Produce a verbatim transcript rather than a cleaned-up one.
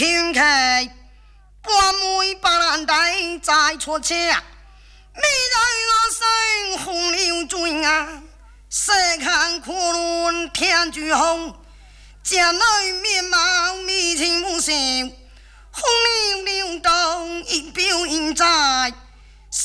轻开，半妹把人带在错车，美人我生红流水啊，细看苦论天之风，家内面貌眉清目秀，红流流动一表应在。